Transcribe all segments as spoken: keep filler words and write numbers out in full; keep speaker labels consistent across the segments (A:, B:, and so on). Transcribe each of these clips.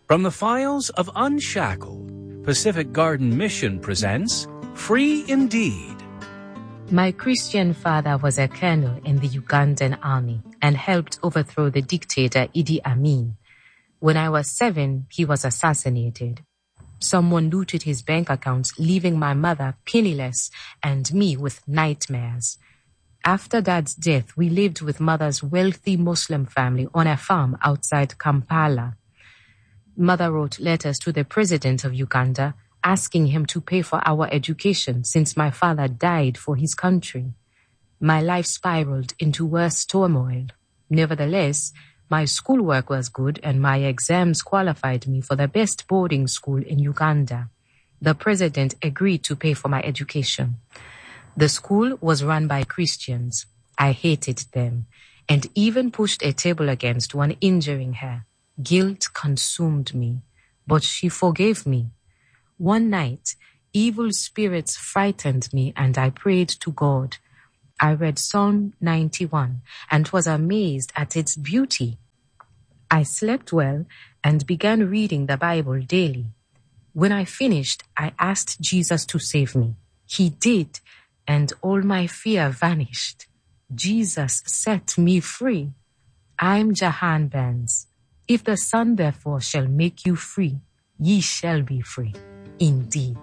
A: From the files of Unshackled, Pacific Garden Mission presents Free Indeed.
B: My Christian father was a colonel in the Ugandan army and helped overthrow the dictator Idi Amin. When I was seven, he was assassinated. Someone looted his bank accounts, leaving my mother penniless and me with nightmares. After Dad's death, we lived with Mother's wealthy Muslim family on a farm outside Kampala. Mother wrote letters to the president of Uganda, asking him to pay for our education since my father died for his country. My life spiraled into worse turmoil. Nevertheless, my schoolwork was good and my exams qualified me for the best boarding school in Uganda. The president agreed to pay for my education. The school was run by Christians. I hated them and even pushed a table against one, injuring her. Guilt consumed me, but she forgave me. One night, evil spirits frightened me and I prayed to God. I read Psalm ninety-one and was amazed at its beauty. I slept well and began reading the Bible daily. When I finished, I asked Jesus to save me. He did, and all my fear vanished. Jesus set me free. I'm Jahan Benz. If the Son therefore shall make you free, ye shall be free indeed.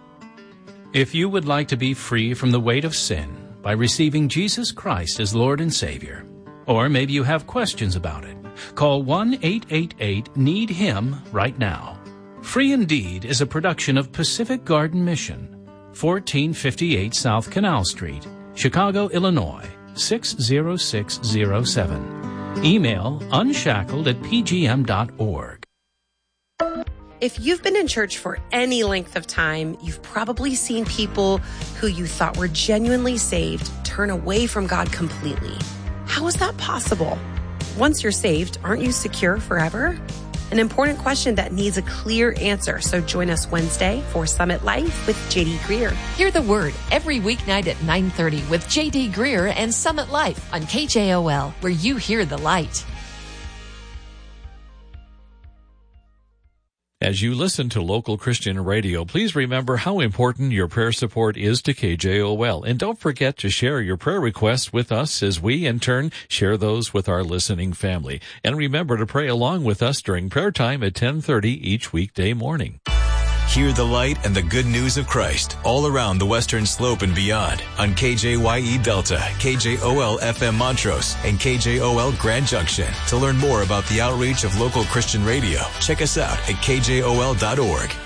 A: If you would like to be free from the weight of sin by receiving Jesus Christ as Lord and Savior, or maybe you have questions about it, call one eight eight eight need him right now. Free Indeed is a production of Pacific Garden Mission, fourteen fifty-eight South Canal Street, Chicago, Illinois, six zero six zero seven. Email unshackled at p g m dot org.
C: If you've been in church for any length of time, you've probably seen people who you thought were genuinely saved turn away from God completely. How is that possible? Once you're saved, aren't you secure forever? An important question that needs a clear answer. So join us Wednesday for Summit Life with J D Greer.
D: Hear the Word every weeknight at nine thirty with J D Greer and Summit Life on K J O L, where you hear the light.
E: As you listen to local Christian radio, please remember how important your prayer support is to K J O L. And don't forget to share your prayer requests with us as we, in turn, share those with our listening family. And remember to pray along with us during prayer time at ten thirty each weekday morning.
F: Hear the light and the good news of Christ all around the Western Slope and beyond on K J Y E Delta, K J O L F M Montrose, and K J O L Grand Junction. To learn more about the outreach of local Christian radio, check us out at k j o l dot org.